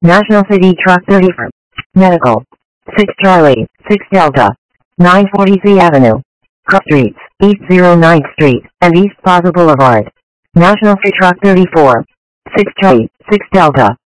National City Truck 34. Medical. 6 Charlie, 6 Delta. 940 Z Avenue. Cross Streets, East 09th Street, and East Plaza Boulevard. National City Truck 34. 6 Charlie, 6 Delta.